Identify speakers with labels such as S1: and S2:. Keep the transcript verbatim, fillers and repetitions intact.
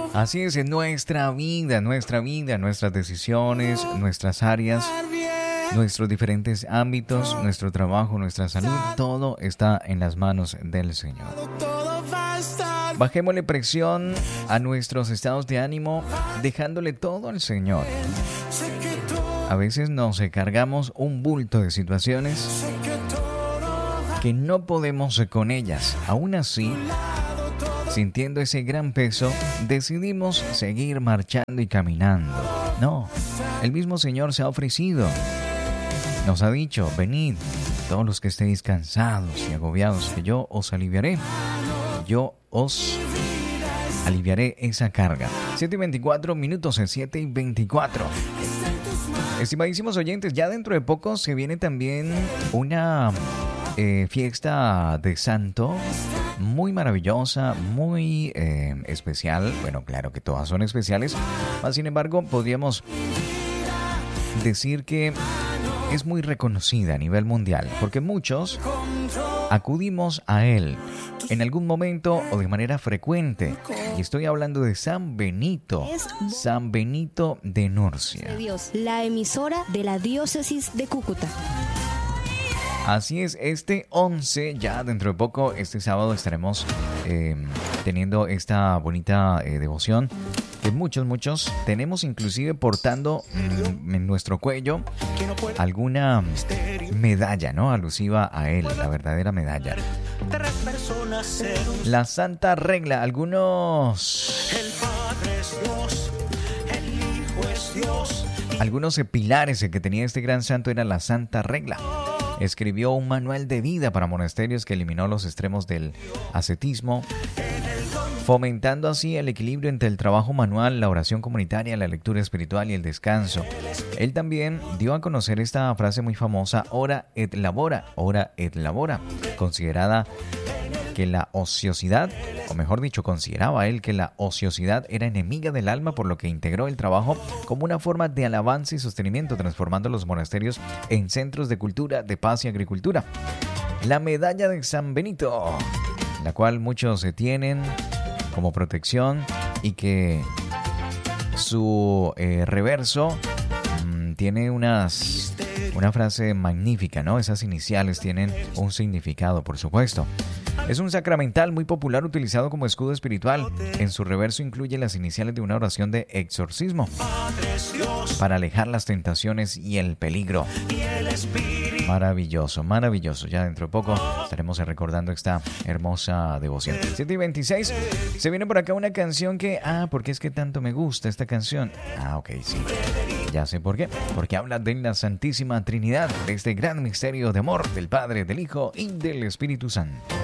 S1: Así es, en nuestra vida, nuestra vida, nuestras decisiones, nuestras áreas, nuestros diferentes ámbitos, nuestro trabajo, nuestra salud, todo está en las manos del Señor. Bajémosle presión a nuestros estados de ánimo, dejándole todo al Señor. A veces nos cargamos un bulto de situaciones que no podemos con ellas. Aún así, sintiendo ese gran peso, decidimos seguir marchando y caminando. No, el mismo Señor se ha ofrecido. Nos ha dicho, venid, todos los que estéis cansados y agobiados, que yo os aliviaré. Yo os aliviaré esa carga. siete y veinticuatro minutos en siete y veinticuatro. Estimadísimos oyentes, ya dentro de poco se viene también una eh, fiesta de santo muy maravillosa, muy eh, especial. Bueno, claro que todas son especiales, mas sin embargo podríamos decir que es muy reconocida a nivel mundial, porque muchos acudimos a él en algún momento o de manera frecuente. Y estoy hablando de San Benito, San Benito de Nurcia.
S2: Dios, la emisora de la diócesis de Cúcuta.
S1: Así es, este once, ya dentro de poco, este sábado estaremos eh, teniendo esta bonita eh, devoción que muchos, muchos tenemos, inclusive portando mm, en nuestro cuello alguna medalla, ¿no? Alusiva a él, la verdadera medalla. La Santa Regla, algunos... Algunos pilares que tenía este gran santo era la Santa Regla. Escribió un manual de vida para monasterios que eliminó los extremos del ascetismo, fomentando así el equilibrio entre el trabajo manual, la oración comunitaria, la lectura espiritual y el descanso. Él también dio a conocer esta frase muy famosa, ora et labora, ora et labora, considerada que la ociosidad, o mejor dicho, consideraba él que la ociosidad era enemiga del alma, por lo que integró el trabajo como una forma de alabanza y sostenimiento, transformando los monasterios en centros de cultura, de paz y agricultura. La medalla de San Benito, la cual muchos se tienen como protección y que su eh, reverso mmm, tiene unas, una frase magnífica, ¿no? Esas iniciales tienen un significado, por supuesto. Es un sacramental muy popular utilizado como escudo espiritual. En su reverso incluye las iniciales de una oración de exorcismo para alejar las tentaciones y el peligro. Maravilloso, maravilloso. Ya dentro de poco estaremos recordando esta hermosa devoción. siete y veintiséis. Se viene por acá una canción que... Ah, ¿por qué es que tanto me gusta esta canción? Ah, ok, sí. Ya sé por qué. Porque habla de la Santísima Trinidad, de este gran misterio de amor del Padre, del Hijo y del Espíritu Santo.